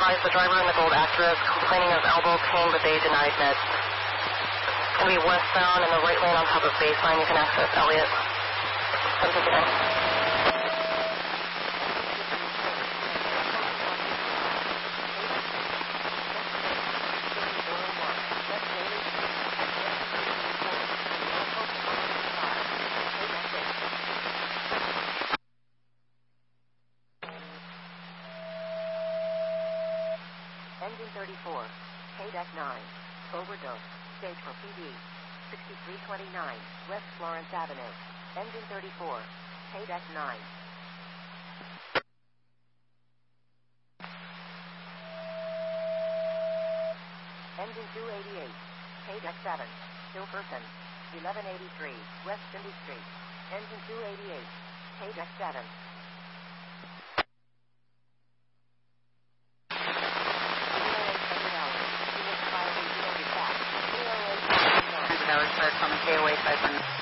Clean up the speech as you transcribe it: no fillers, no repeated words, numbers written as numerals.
advised the driver in the gold Acura is complaining of elbow pain, but they denied meds. It's going to be westbound in the right lane on top of baseline. You can access Elliott. 759. Engine 34, KDEC 9, overdose, stage for PD, 6329, West Florence Avenue. Engine 34, KDEC 9. Engine 288, KDEC 7, Hilferson, 1183, West Cindy Street. Engine 288, KDEC 7. Hours start on the KOA side.